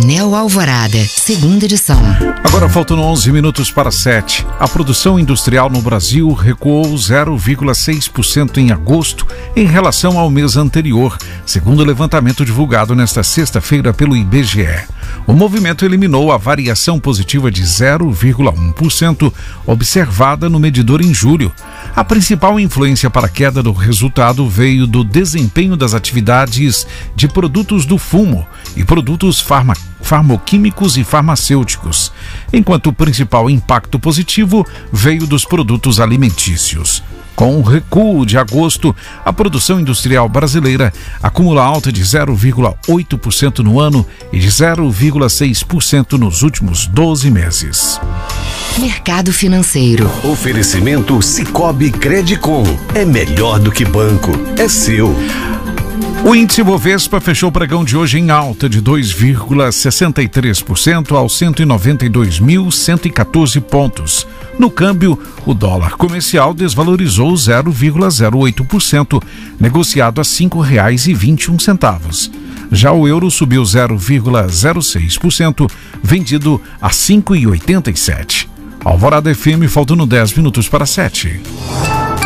Pneu Alvorada, segunda edição. Agora faltam 11 minutos para 7. A produção industrial no Brasil recuou 0,6% em agosto em relação ao mês anterior, segundo o levantamento divulgado nesta sexta-feira pelo IBGE. O movimento eliminou a variação positiva de 0,1% observada no medidor em julho. A principal influência para a queda do resultado veio do desempenho das atividades de produtos do fumo e produtos farmoquímicos e farmacêuticos, enquanto o principal impacto positivo veio dos produtos alimentícios. Com o recuo de agosto, a produção industrial brasileira acumula alta de 0,8% no ano e de 0,6% nos últimos 12 meses. Mercado financeiro. Oferecimento Sicoob Credicom. É melhor do que banco. É seu. O índice Bovespa fechou o pregão de hoje em alta de 2,63% aos 192.114 pontos. No câmbio, o dólar comercial desvalorizou 0,08%, negociado a R$ 5,21. Já o euro subiu 0,06%, vendido a R$ 5,87. Alvorada FM, faltando 10 minutos para 7.